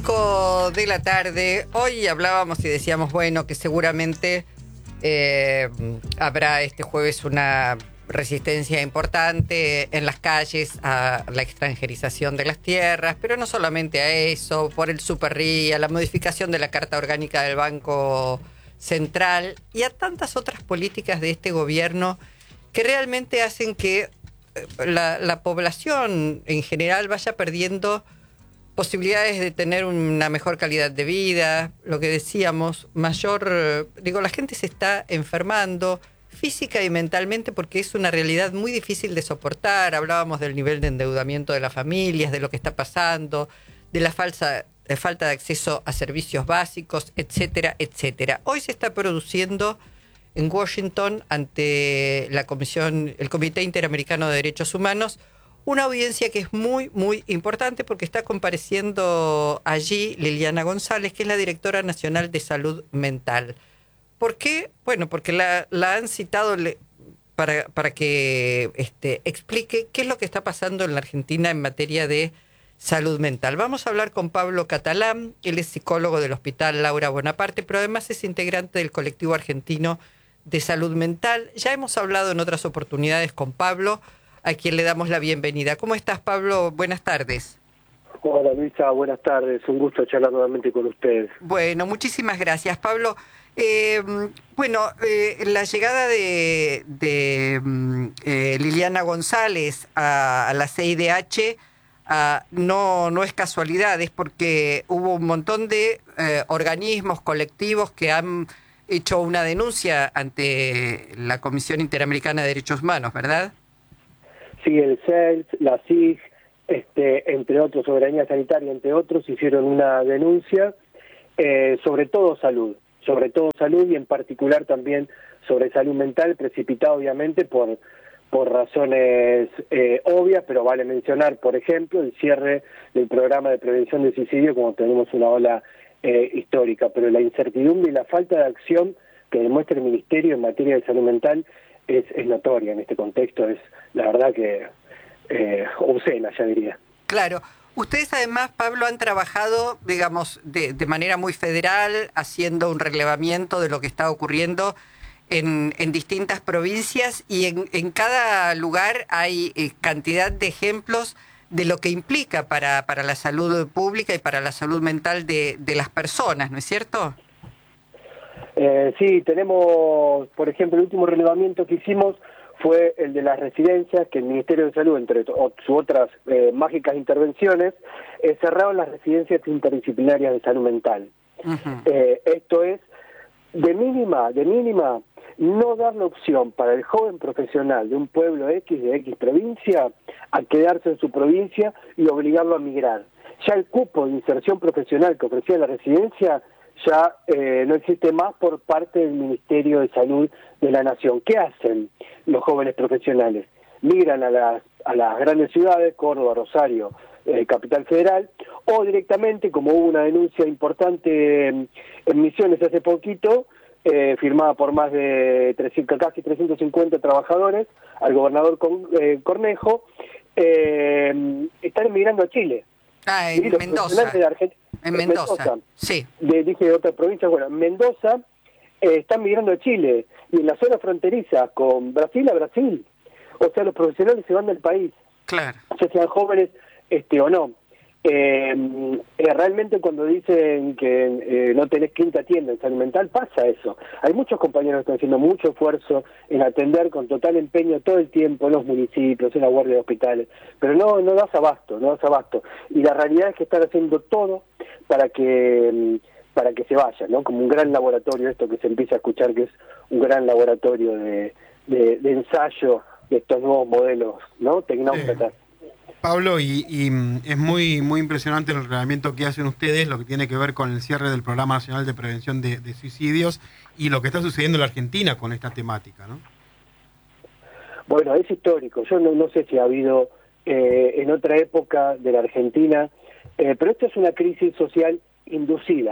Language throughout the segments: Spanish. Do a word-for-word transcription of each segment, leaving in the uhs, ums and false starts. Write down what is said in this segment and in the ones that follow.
cinco de la tarde. Hoy hablábamos y decíamos, bueno, que seguramente eh, habrá este jueves una resistencia importante en las calles a la extranjerización de las tierras, pero no solamente a eso, por el Super R I A, la modificación de la Carta Orgánica del Banco Central y a tantas otras políticas de este gobierno que realmente hacen que la, la población en general vaya perdiendo posibilidades de tener una mejor calidad de vida, lo que decíamos, mayor, digo, la gente se está enfermando física y mentalmente porque es una realidad muy difícil de soportar. Hablábamos del nivel de endeudamiento de las familias, de lo que está pasando, de la falsa, de falta de acceso a servicios básicos, etcétera, etcétera. Hoy se está produciendo en Washington, ante la Comisión, el Comité Interamericano de Derechos Humanos, una audiencia que es muy, muy importante porque está compareciendo allí Liliana González, que es la Directora Nacional de Salud Mental. ¿Por qué? Bueno, porque la, la han citado le, para, para que este, explique qué es lo que está pasando en la Argentina en materia de salud mental. Vamos a hablar con Pablo Catalán, él es psicólogo del Hospital Laura Bonaparte, pero además es integrante del colectivo argentino de salud mental. Ya hemos hablado en otras oportunidades con Pablo, a quien le damos la bienvenida. ¿Cómo estás, Pablo? Buenas tardes. Hola, Luisa, buenas tardes. Un gusto charlar nuevamente con ustedes. Bueno, muchísimas gracias, Pablo. Eh, bueno, eh, la llegada de, de eh, Liliana González a, a la C I D H uh, no, no es casualidad, es porque hubo un montón de eh, organismos, colectivos que han hecho una denuncia ante la Comisión Interamericana de Derechos Humanos, ¿verdad? Sí, el C E L S, la S I G, este, entre otros, Soberanía Sanitaria, entre otros, hicieron una denuncia eh, sobre todo salud, sobre todo salud y en particular también sobre salud mental, precipitada obviamente por, por razones eh, obvias, pero vale mencionar, por ejemplo, el cierre del programa de prevención de suicidio, como tenemos una ola eh, histórica, pero la incertidumbre y la falta de acción que demuestra el Ministerio en materia de salud mental es, es notoria en este contexto, es la verdad que eh, obscena, ya diría. Claro. Ustedes además, Pablo, han trabajado, digamos, de, de manera muy federal, haciendo un relevamiento de lo que está ocurriendo en, en distintas provincias y en, en cada lugar hay eh, cantidad de ejemplos de lo que implica para, para la salud pública y para la salud mental de, de las personas, ¿no es cierto? Eh, sí, tenemos, por ejemplo, el último relevamiento que hicimos fue el de las residencias, que el Ministerio de Salud, entre sus otras eh, mágicas intervenciones, eh, cerraron las residencias interdisciplinarias de salud mental. Uh-huh. Eh, esto es, de mínima, de mínima, no dar la opción para el joven profesional de un pueblo X, de X provincia, a quedarse en su provincia y obligarlo a migrar. Ya el cupo de inserción profesional que ofrecía la residencia ya eh, no existe más por parte del Ministerio de Salud de la Nación. ¿Qué hacen los jóvenes profesionales? Migran a las, a las grandes ciudades, Córdoba, Rosario, eh, Capital Federal, o directamente, como hubo una denuncia importante en, en Misiones hace poquito, eh, firmada por más de trescientos, casi trescientos cincuenta trabajadores, al gobernador Con, eh, Cornejo, eh, están emigrando a Chile. Ah, en Mendoza. De Argentina, en Mendoza, Mendoza. Sí. De, dije de otra provincia, bueno, Mendoza eh, están migrando a Chile y en la zona fronteriza con Brasil a Brasil. O sea, los profesionales se van del país. Claro. Ya sean jóvenes este o no. Eh, eh, realmente cuando dicen que eh, no tenés quinta tienda en salud mental, pasa eso. Hay muchos compañeros que están haciendo mucho esfuerzo en atender con total empeño todo el tiempo en los municipios, en la guardia de hospitales, pero no, no das abasto, no das abasto. Y la realidad es que están haciendo todo para que para que se vaya, ¿no? Como un gran laboratorio, esto que se empieza a escuchar que es un gran laboratorio de, de, de ensayo de estos nuevos modelos, ¿no? Tecnócratas. Eh. Pablo, y, y es muy muy impresionante el reglamento que hacen ustedes, lo que tiene que ver con el cierre del Programa Nacional de Prevención de, de Suicidios y lo que está sucediendo en la Argentina con esta temática, ¿no? Bueno, es histórico. Yo no, no sé si ha habido eh, en otra época de la Argentina, eh, pero esto es una crisis social inducida.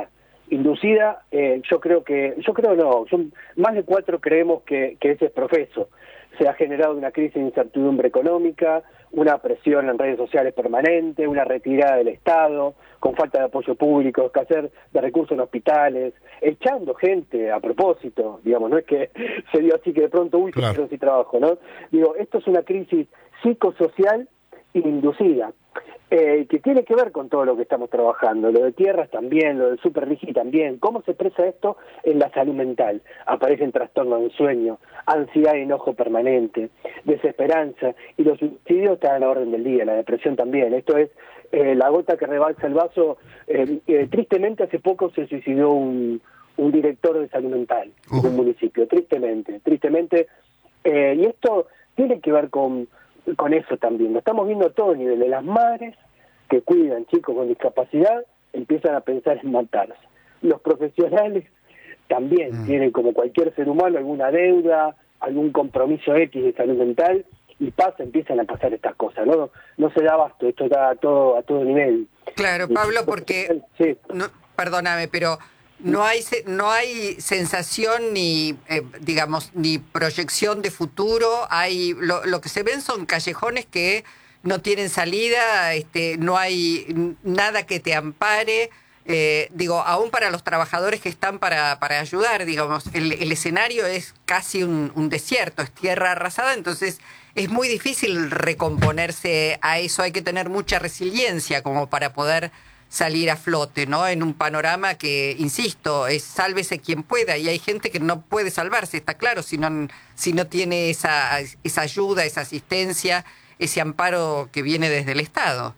Inducida, eh, yo creo que, yo creo no, yo, más de cuatro creemos que, que ese es profeso. Se ha generado una crisis de incertidumbre económica, una presión en redes sociales permanente, una retirada del Estado, con falta de apoyo público, escasez de recursos en hospitales, echando gente a propósito, digamos, no es que se dio así que de pronto, uy, claro. se quedó sin trabajo, ¿no? Digo, esto es una crisis psicosocial inducida, eh, que tiene que ver con todo lo que estamos trabajando, lo de tierras también, lo del Super-Rigi también. ¿Cómo se expresa esto en la salud mental? Aparecen trastornos del sueño, ansiedad y enojo permanente, desesperanza, y los suicidios están a la orden del día, la depresión también. Esto es eh, la gota que rebalsa el vaso. Eh, eh, tristemente hace poco se suicidó un, un director de salud mental uh. de un municipio, tristemente, tristemente, eh, y esto tiene que ver con con eso también. Lo estamos viendo a todos niveles. Las madres que cuidan chicos con discapacidad empiezan a pensar en matarse. Los profesionales también mm. tienen, como cualquier ser humano, alguna deuda, algún compromiso X de salud mental, y pasa, empiezan a pasar estas cosas, ¿no? No se da abasto, esto está a todo, a todo nivel. Claro, Pablo, porque, sí. no, perdóname, pero no hay no hay sensación ni eh, digamos ni proyección de futuro. Hay lo, lo que se ven son callejones que no tienen salida, este no hay nada que te ampare, eh, digo, aún para los trabajadores que están para para ayudar, digamos, el, el escenario es casi un, un desierto, es tierra arrasada, entonces es muy difícil recomponerse a eso. Hay que tener mucha resiliencia como para poder salir a flote, ¿no? En un panorama que, insisto, es sálvese quien pueda, y hay gente que no puede salvarse, está claro, si no, si no tiene esa, esa ayuda, esa asistencia, ese amparo que viene desde el Estado.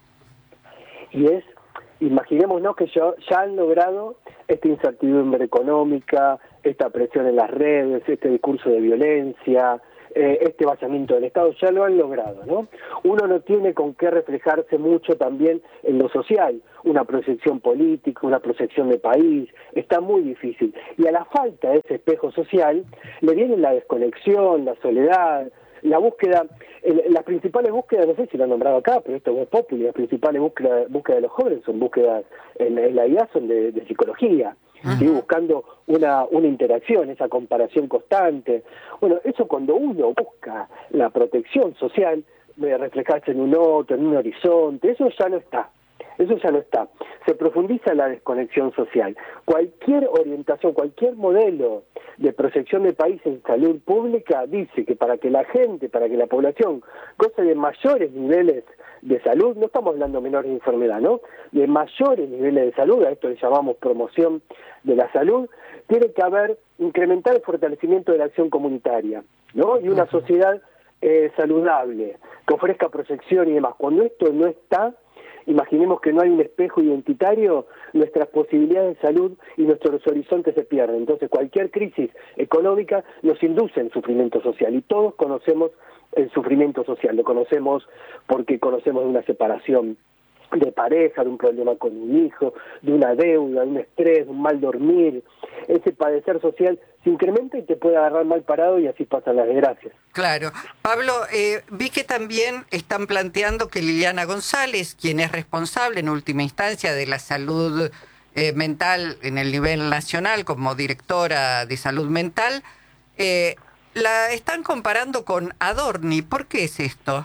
Y es, imaginémonos que ya, ya han logrado esta incertidumbre económica, esta presión en las redes, este discurso de violencia, Eh, este vaciamiento del Estado, ya lo han logrado, ¿no? Uno no tiene con qué reflejarse mucho también en lo social, una proyección política, una proyección de país, está muy difícil. Y a la falta de ese espejo social, le viene la desconexión, la soledad, la búsqueda, el, las principales búsquedas, no sé si lo han nombrado acá, pero esto es popular, las principales búsquedas, búsquedas de los jóvenes son búsquedas, en, en la I A son de, de psicología, ¿sí? Buscando una, una interacción, esa comparación constante. Bueno, eso cuando uno busca la protección social, reflejarse en un otro, en un horizonte, eso ya no está. Eso ya no está. Se profundiza la desconexión social. Cualquier orientación, cualquier modelo de proyección de país en salud pública dice que para que la gente, para que la población goce de mayores niveles de salud, no estamos hablando de menores de enfermedad, ¿no? De mayores niveles de salud, a esto le llamamos promoción de la salud, tiene que haber, incrementar el fortalecimiento de la acción comunitaria, ¿no? Y una sociedad eh, saludable, que ofrezca proyección y demás. Cuando esto no está, imaginemos que no hay un espejo identitario, nuestras posibilidades de salud y nuestros horizontes se pierden. Entonces cualquier crisis económica nos induce en sufrimiento social, y todos conocemos el sufrimiento social, lo conocemos porque conocemos de una separación de pareja, de un problema con un hijo, de una deuda, de un estrés, de un mal dormir. Ese padecer social se incrementa y te puede agarrar mal parado, y así pasan las desgracias. Claro. Pablo, eh, vi que también están planteando que Liliana González, quien es responsable en última instancia de la salud eh, mental en el nivel nacional como directora de salud mental, eh, la están comparando con Adorni. ¿Por qué es esto?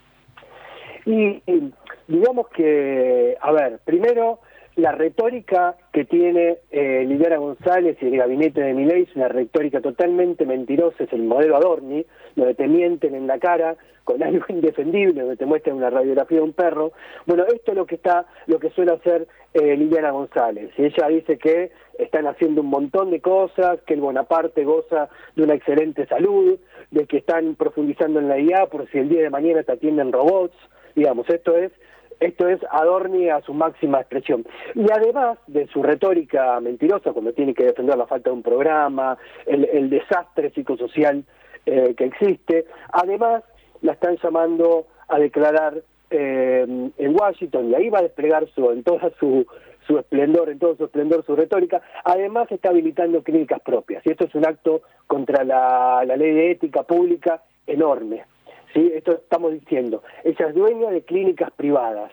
Y, y digamos que, a ver, primero, la retórica que tiene eh, Liliana González y el gabinete de Milei es una retórica totalmente mentirosa, es el modelo Adorni, donde te mienten en la cara con algo indefendible, donde te muestran una radiografía de un perro. Bueno, esto es lo que está, lo que suele hacer eh, Liliana González. Y ella dice que están haciendo un montón de cosas, que el Bonaparte goza de una excelente salud, de que están profundizando en la I A por si el día de mañana te atienden robots. Digamos, esto es esto es Adorni a su máxima expresión. Y además de su retórica mentirosa, cuando tiene que defender la falta de un programa, el, el desastre psicosocial eh, que existe, además la están llamando a declarar eh, en Washington, y ahí va a desplegar su, en toda su, su esplendor, en todo su esplendor su retórica. Además está habilitando clínicas propias, y esto es un acto contra la, la ley de ética pública enorme. ¿Sí? Esto estamos diciendo, ella es dueña de clínicas privadas,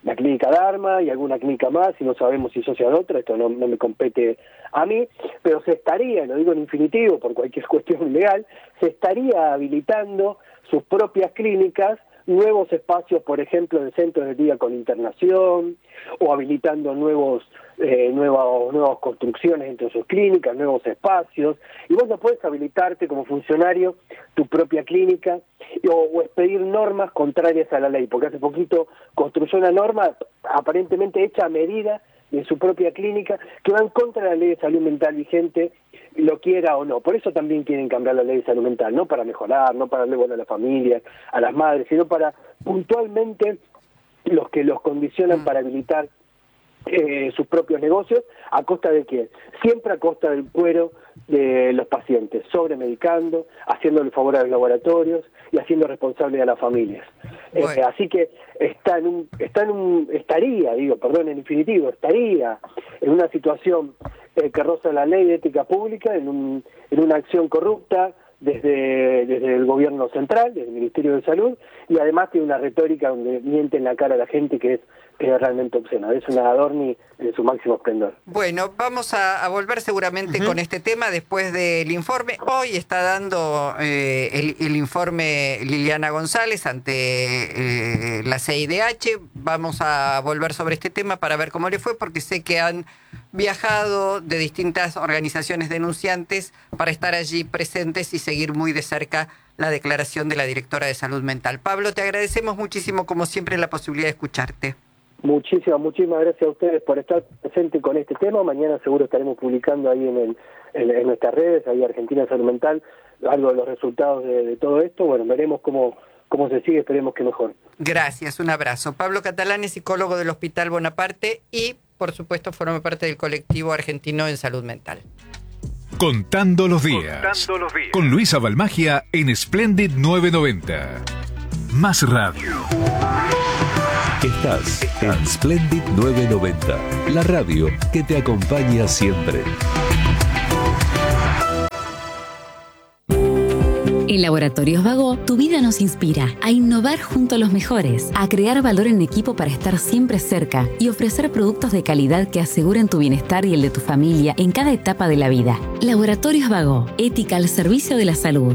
la clínica Dharma y alguna clínica más, y no sabemos si asocian otra, esto no, no me compete a mí, pero se estaría, lo digo en infinitivo por cualquier cuestión legal, se estaría habilitando sus propias clínicas, nuevos espacios, por ejemplo, en centros de día con internación, o habilitando nuevos eh, nuevos, nuevas construcciones entre sus clínicas, nuevos espacios, y vos no puedes habilitarte como funcionario tu propia clínica o, o expedir normas contrarias a la ley, porque hace poquito construyó una norma aparentemente hecha a medida de su propia clínica que va en contra de la ley de salud mental vigente, lo quiera o no. Por eso también quieren cambiar la ley de salud mental, no para mejorar, no para darle bueno a las familias, a las madres, sino para puntualmente los que los condicionan para habilitar eh, sus propios negocios, ¿a costa de qué? Siempre a costa del cuero de los pacientes, sobremedicando, haciéndole favor a los laboratorios y haciendo responsable a las familias. Bueno. Eh, así que está en un, está en un, estaría, digo, perdón, en infinitivo, estaría en una situación eh, que roza la ley de ética pública, en, un, en una acción corrupta desde, desde el gobierno central, desde el Ministerio de Salud, y además tiene una retórica donde miente en la cara a la gente que es, que es realmente obscena. Es una Adorni en su máximo esplendor. Bueno, vamos a, a volver seguramente uh-huh. con este tema después del informe. Hoy está dando eh, el, el informe Liliana González ante eh, la C I D H. Vamos a volver sobre este tema para ver cómo le fue, porque sé que han viajado de distintas organizaciones denunciantes para estar allí presentes y seguir muy de cerca la declaración de la directora de Salud Mental. Pablo, te agradecemos muchísimo, como siempre, la posibilidad de escucharte. Muchísimas, muchísimas gracias a ustedes por estar presentes con este tema. Mañana seguro estaremos publicando ahí en, el, en, en nuestras redes, ahí Argentina Salud Mental, algo de los resultados de, de todo esto. Bueno, veremos cómo, cómo se sigue, esperemos que mejor. Gracias, un abrazo. Pablo Catalán es psicólogo del Hospital Bonaparte y, por supuesto, forma parte del colectivo argentino en salud mental. Contando los días. Contando los días. Con Luisa Balmagia en Splendid novecientos noventa. Más radio. Estás en Splendid novecientos noventa, la radio que te acompaña siempre. En Laboratorios Vago, tu vida nos inspira a innovar junto a los mejores, a crear valor en equipo para estar siempre cerca y ofrecer productos de calidad que aseguren tu bienestar y el de tu familia en cada etapa de la vida. Laboratorios Vago, ética al servicio de la salud.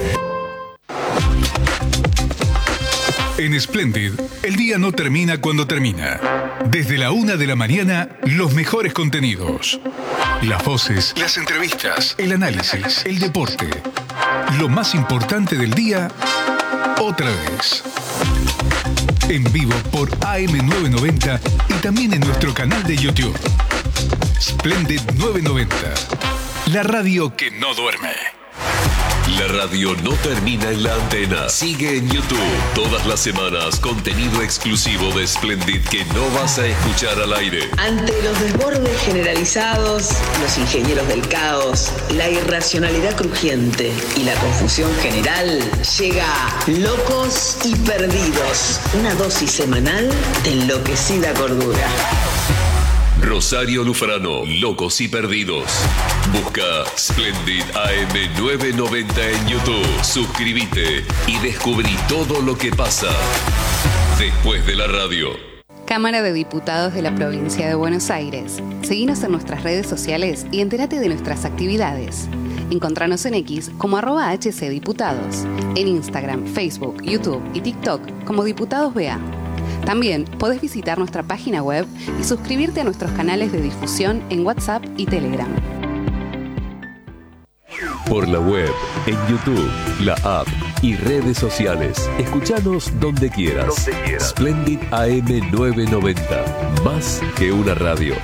En Splendid, el día no termina cuando termina. Desde la una de la mañana, los mejores contenidos. Las voces, las entrevistas, el análisis, el deporte. Lo más importante del día, otra vez. En vivo por A M novecientos noventa y también en nuestro canal de YouTube. Splendid novecientos noventa, la radio que no duerme. La radio no termina en la antena. Sigue en YouTube. Todas las semanas, contenido exclusivo de Splendid que no vas a escuchar al aire. Ante los desbordes generalizados, los ingenieros del caos, la irracionalidad crujiente y la confusión general, llega Locos y Perdidos. Una dosis semanal de enloquecida cordura. Rosario Lufrano, Locos y Perdidos. Busca Splendid A M novecientos noventa en YouTube. Suscríbete y descubrí todo lo que pasa después de la radio. Cámara de Diputados de la Provincia de Buenos Aires. Seguinos en nuestras redes sociales y entérate de nuestras actividades. Encontranos en X como arroba hcdiputados. En Instagram, Facebook, YouTube y TikTok como Diputados B A. También podés visitar nuestra página web y suscribirte a nuestros canales de difusión en WhatsApp y Telegram. Por la web, en YouTube, la app y redes sociales. Escuchanos donde quieras. Donde quieras. Splendid A M novecientos noventa. Más que una radio.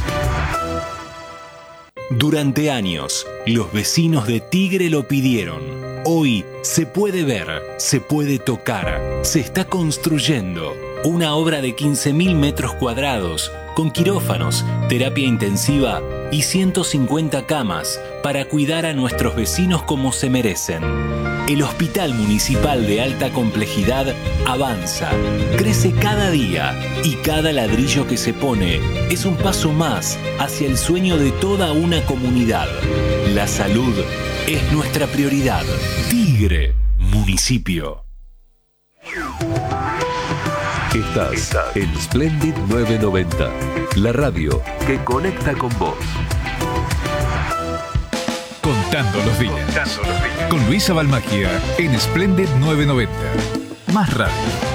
Durante años, los vecinos de Tigre lo pidieron. Hoy se puede ver, se puede tocar, se está construyendo. Una obra de quince mil metros cuadrados, con quirófanos, terapia intensiva y ciento cincuenta camas para cuidar a nuestros vecinos como se merecen. El Hospital Municipal de Alta Complejidad avanza, crece cada día y cada ladrillo que se pone es un paso más hacia el sueño de toda una comunidad. La salud es nuestra prioridad. Tigre, municipio. Estás en Splendid novecientos noventa, la radio que conecta con vos. Contando los días. Con Luisa Balmagia en Splendid novecientos noventa. Más radio.